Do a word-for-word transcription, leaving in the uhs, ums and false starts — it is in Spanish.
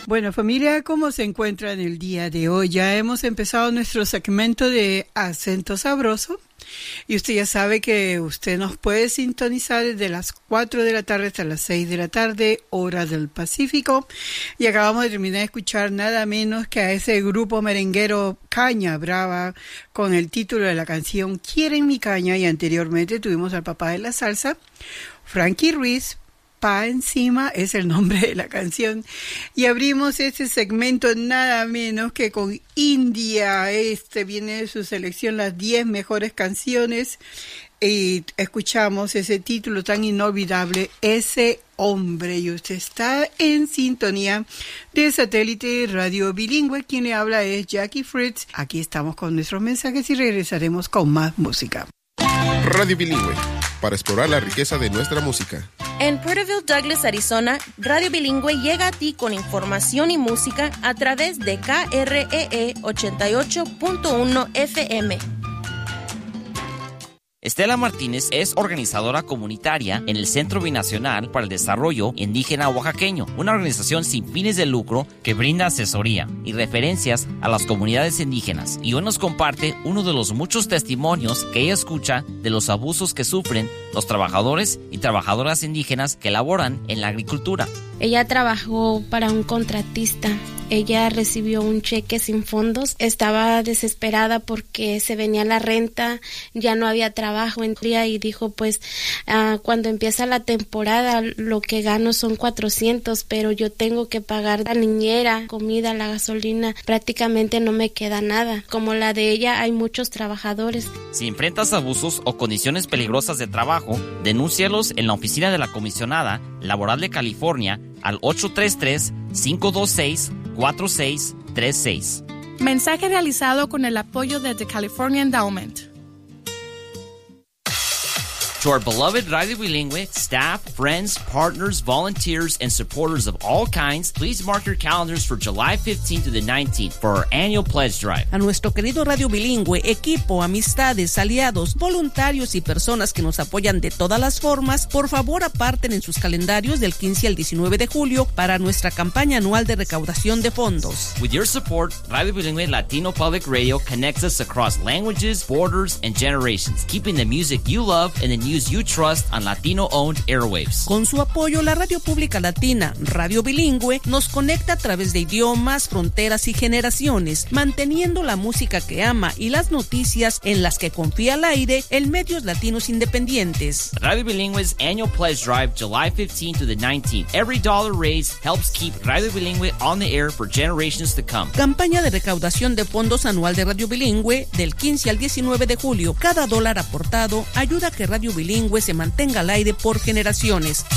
Bueno, familia, ¿cómo se encuentran el día de hoy? Ya hemos empezado nuestro segmento de Acento Sabroso. Y usted ya sabe que usted nos puede sintonizar desde las cuatro de la tarde hasta las seis de la tarde, hora del Pacífico. Y acabamos de terminar de escuchar nada menos que a ese grupo merenguero Caña Brava con el título de la canción Quieren mi caña. Y anteriormente tuvimos al papá de la salsa, Frankie Ruiz. Pa encima es el nombre de la canción. Y abrimos este segmento nada menos que con India. Este viene de su selección las diez mejores canciones y escuchamos ese título tan inolvidable, Ese Hombre. Y usted está en sintonía de Satélite Radio Bilingüe. Quien le habla es Jackie Fritz. Aquí estamos con nuestros mensajes y regresaremos con más música. Radio Bilingüe, para explorar la riqueza de nuestra música. En Porterville, Douglas, Arizona, Radio Bilingüe llega a ti con información y música a través de K R E E ochenta y ocho punto uno F M. Estela Martínez es organizadora comunitaria en el Centro Binacional para el Desarrollo Indígena Oaxaqueño, una organización sin fines de lucro que brinda asesoría y referencias a las comunidades indígenas. Y hoy nos comparte uno de los muchos testimonios que ella escucha de los abusos que sufren los trabajadores y trabajadoras indígenas que laboran en la agricultura. Ella trabajó para un contratista. Ella recibió un cheque sin fondos, estaba desesperada porque se venía la renta, ya no había trabajo en día y dijo pues uh, cuando empieza la temporada lo que gano son cuatrocientos, pero yo tengo que pagar la niñera, comida, la gasolina, prácticamente no me queda nada. Como la de ella hay muchos trabajadores. Si enfrentas abusos o condiciones peligrosas de trabajo, denúncialos en la oficina de la Comisionada Laboral de California al ocho tres tres, cinco dos seis, cuatro seis tres seis. Mensaje realizado con el apoyo de The California Endowment. To our beloved Radio Bilingüe staff, friends, partners, volunteers, and supporters of all kinds, please mark your calendars for July fifteenth to the nineteenth for our annual pledge drive. A nuestro querido Radio Bilingüe, equipo, amistades, aliados, voluntarios y personas que nos apoyan de todas las formas, por favor aparten en sus calendarios del quince al diecinueve de julio para nuestra campaña anual de recaudación de fondos. With your support, Radio Bilingüe Latino Public Radio connects us across languages, borders, and generations, keeping the music you love and the news you trust on Latino-owned airwaves. Con su apoyo, la radio pública latina, Radio Bilingüe, nos conecta a través de idiomas, fronteras y generaciones, manteniendo la música que ama y las noticias en las que confía al aire en medios latinos independientes. Radio Bilingüe's annual pledge drive, July fifteenth to the nineteenth. Every dollar raised helps keep Radio Bilingüe on the air for generations to come. Campaña de recaudación de fondos anual de Radio Bilingüe del quince al diecinueve de julio. Cada dólar aportado ayuda a que Radio Bilingüe se mantenga al aire por generaciones.